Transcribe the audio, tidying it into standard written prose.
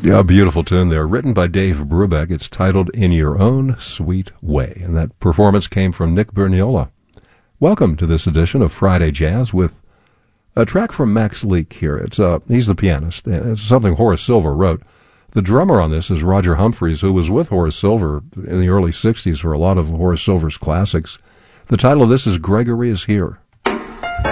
Yeah, a beautiful tune there, written by Dave Brubeck. It's titled In Your Own Sweet Way, and that performance came from Nick Berniola. Welcome to this edition of Friday Jazz with a track from Max Leake here. He's the pianist, and it's something Horace Silver wrote. The drummer on this is Roger Humphreys, who was with Horace Silver in the early 60s for a lot of Horace Silver's classics. The title of this is Gregory is Here.